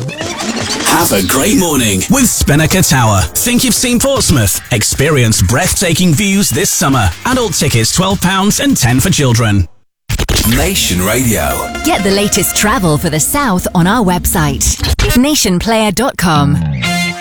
Have a great morning with Spinnaker Tower. Think you've seen Portsmouth? Experience breathtaking views this summer. Adult tickets £12 and 10 for children. Nation Radio. Get the latest travel for the south on our website, nationplayer.com.